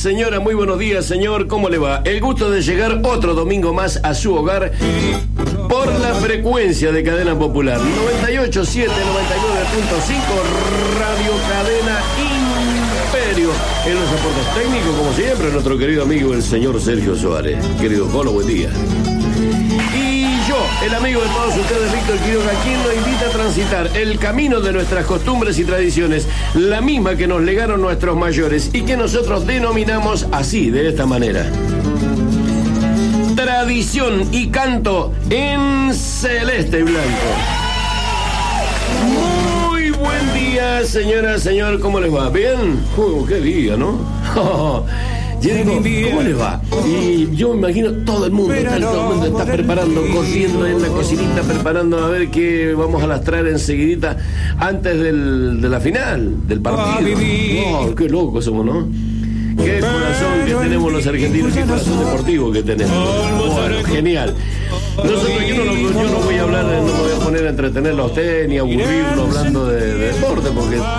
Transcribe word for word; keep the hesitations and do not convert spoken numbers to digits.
señora, muy buenos días, señor, ¿cómo le va? El gusto de llegar otro domingo más a su hogar por la frecuencia de Cadena Popular noventa y ocho punto siete, noventa y nueve punto cinco, Radio Cadena Imperio. En los aportes técnicos, como siempre, nuestro querido amigo el señor Sergio Suárez. Querido Colo, buen día. Y yo, el amigo de todos ustedes, Víctor Quiroga, quien nos invita a transitar el camino de nuestras costumbres y tradiciones, la misma que nos legaron nuestros mayores y que nosotros denominamos así, de esta manera: tradición y canto en celeste y blanco. Muy buen día, señora, señor, ¿cómo les va? ¿Bien? Uh, qué día, ¿no? Yo digo, ¿cómo les va? Y yo me imagino todo el mundo, está, todo el mundo está preparando, corriendo en la cocinita, preparando a ver qué vamos a lastrar enseguidita antes del, de la final, del partido. Oh, qué locos somos, ¿no? Qué corazón que tenemos los argentinos, qué corazón deportivo que tenemos. Bueno, genial. Nosotros, yo no, yo no voy a hablar, no me voy a poner a entretenerlo a usted ni a aburrirlo hablando de, de deporte, porque